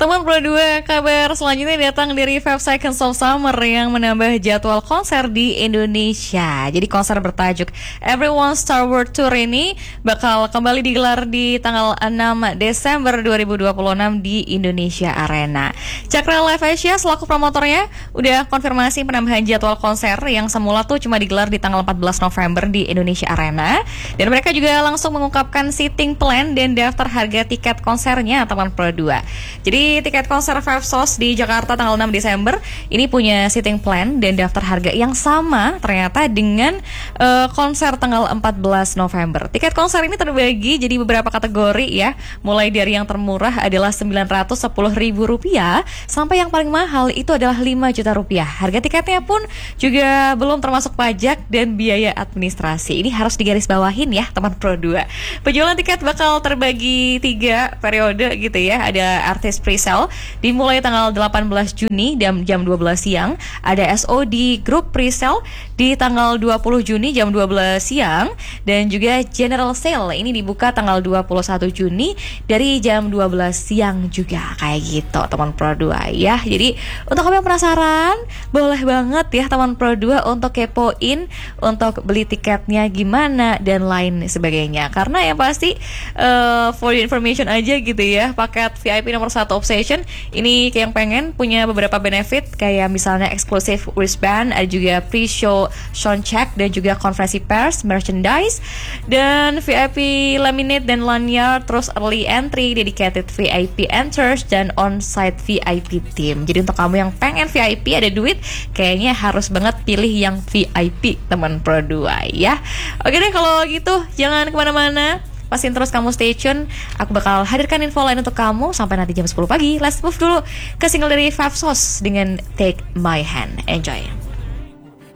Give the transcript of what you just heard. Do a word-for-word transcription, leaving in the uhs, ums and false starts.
Teman Pro dua, kabar selanjutnya datang dari Five Seconds of Summer yang menambah jadwal konser di Indonesia. Jadi konser bertajuk Everyone Star World Tour ini bakal kembali digelar di tanggal enam Desember dua ribu dua puluh enam di Indonesia Arena. Cakra Live Asia selaku promotornya udah konfirmasi penambahan jadwal konser yang semula tuh cuma digelar di tanggal empat belas November di Indonesia Arena. Dan mereka juga langsung mengungkapkan seating plan dan daftar harga tiket konsernya teman Pro dua. Jadi tiket konser Five Sauce di Jakarta tanggal enam Desember ini punya seating plan dan daftar harga yang sama ternyata dengan uh, konser tanggal empat belas November. Tiket konser ini terbagi jadi beberapa kategori ya, mulai dari yang termurah adalah sembilan ratus sepuluh ribu rupiah sampai yang paling mahal itu adalah lima juta rupiah. Harga tiketnya pun juga belum termasuk pajak dan biaya administrasi. Ini harus digarisbawahin ya teman Pro dua. Penjualan tiket bakal terbagi tiga periode gitu ya. Ada artis pre-sale dimulai tanggal delapan belas Juni jam jam dua belas siang. Ada S O D Group pre-sale di tanggal dua puluh Juni jam dua belas siang. Dan juga General Sale ini dibuka tanggal dua puluh satu Juni dari jam dua belas siang juga. Kayak gitu teman Pro dua ya. Jadi untuk kamu yang penasaran, boleh banget ya teman Pro dua untuk kepoin untuk beli tiketnya gimana dan lain sebagainya. Karena yang pasti uh, for your information aja gitu ya, paket V I P nomor satu Obsession ini kayak yang pengen punya beberapa benefit kayak misalnya eksklusif wristband, ada juga pre-show sound check dan juga konferensi pers, merchandise, dan V I P laminate dan lanyard, terus early entry, dedicated V I P enters, dan on-site V I P team. Jadi untuk kamu yang pengen V I P ada duit, kayaknya harus banget pilih yang V I P teman Pro dua ya. Oke deh kalau gitu, jangan kemana-mana, pastiin terus kamu stay tune. Aku bakal hadirkan info lain untuk kamu sampai nanti jam sepuluh pagi. Let's move dulu ke single dari Five Sauce dengan Take My Hand. Enjoy.